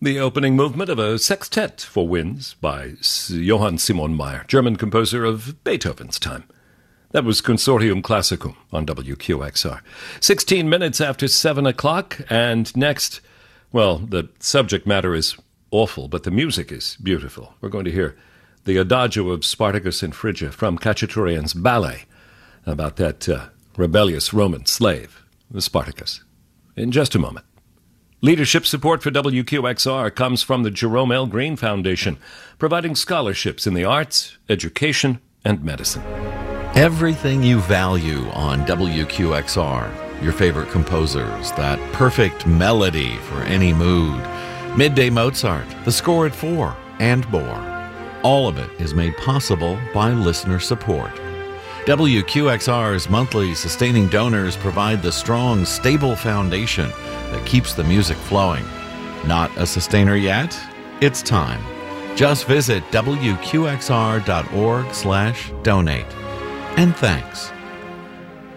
The opening movement of a sextet for winds by Johann Simon Mayr, German composer of Beethoven's time. That was Consortium Classicum on WQXR. 16 minutes after 7 o'clock, and next, well, the subject matter is awful, but the music is beautiful. We're going to hear the Adagio of Spartacus and Phrygia from Khachaturian's ballet about that rebellious Roman slave, the Spartacus, in just a moment. Leadership support for WQXR comes from the Jerome L. Green Foundation, providing scholarships in the arts, education, and medicine. Everything you value on WQXR, your favorite composers, that perfect melody for any mood, Midday Mozart, The Score at 4, and more. All of it is made possible by listener support. WQXR's monthly sustaining donors provide the strong, stable foundation that keeps the music flowing. Not a sustainer yet? It's time. Just visit WQXR.org/donate. And thanks.